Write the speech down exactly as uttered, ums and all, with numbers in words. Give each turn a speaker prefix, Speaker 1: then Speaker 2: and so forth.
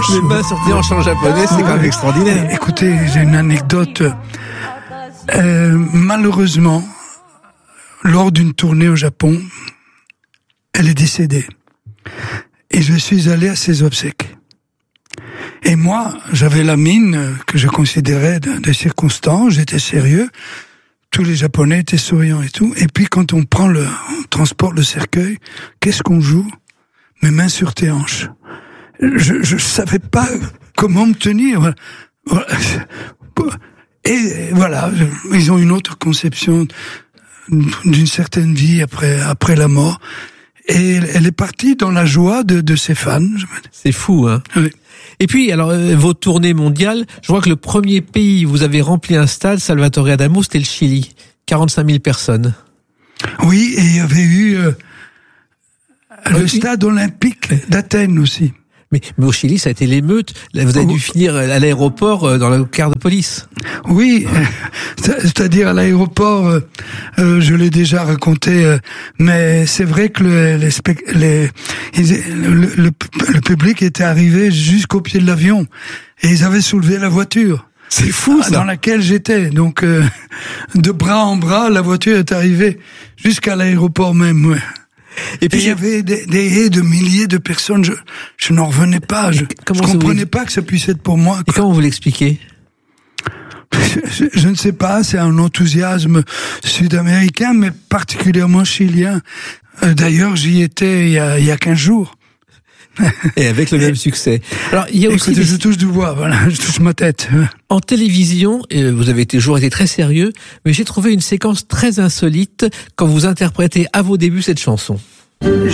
Speaker 1: Les mains sur tes hanches en japonais, c'est quand même extraordinaire.
Speaker 2: Écoutez, j'ai une anecdote. Euh, malheureusement, lors d'une tournée au Japon, elle est décédée. Et je suis allé à ses obsèques. Et moi, j'avais la mine que je considérais de, de circonstance, j'étais sérieux. Tous les Japonais étaient souriants et tout. Et puis quand on prend le, on transporte le cercueil, qu'est-ce qu'on joue? Mes mains sur tes hanches. Je, je savais pas comment me tenir. Et voilà, ils ont une autre conception d'une certaine vie après, après la mort. Et elle est partie dans la joie de, de ses fans.
Speaker 1: C'est fou, hein?
Speaker 2: Oui.
Speaker 1: Et puis, alors, euh, vos tournées mondiales, je vois que le premier pays où vous avez rempli un stade, Salvatore Adamo, c'était le Chili. quarante-cinq mille personnes.
Speaker 2: Oui, et il y avait eu euh, le
Speaker 1: oui.
Speaker 2: stade olympique d'Athènes aussi.
Speaker 1: Mais, mais au Chili, ça a été l'émeute. Vous avez dû finir à l'aéroport dans le car de police.
Speaker 2: Oui, c'est-à-dire à l'aéroport, euh, euh, je l'ai déjà raconté, euh, mais c'est vrai que le, les, les, le, le, le public était arrivé jusqu'au pied de l'avion et ils avaient soulevé la voiture.
Speaker 1: C'est fou, ça.
Speaker 2: Dans laquelle j'étais. Donc, euh, de bras en bras, la voiture est arrivée jusqu'à l'aéroport même, ouais. Et puis il y avait des, des haies de milliers de personnes. Je, je n'en revenais pas. Je, je comprenais pas que ça puisse être pour moi.
Speaker 1: Et comment vous l'expliquez?
Speaker 2: je, je ne sais pas. C'est un enthousiasme sud-américain, mais particulièrement chilien. Euh, d'ailleurs, j'y étais il y a, il y a quinze jours.
Speaker 1: Et avec le même succès. Alors, il y a aussi
Speaker 2: Écoutez,
Speaker 1: des...
Speaker 2: je touche du bois, voilà, je touche ma tête.
Speaker 1: En télévision, vous avez toujours été très sérieux, mais j'ai trouvé une séquence très insolite quand vous interprétez à vos débuts cette chanson.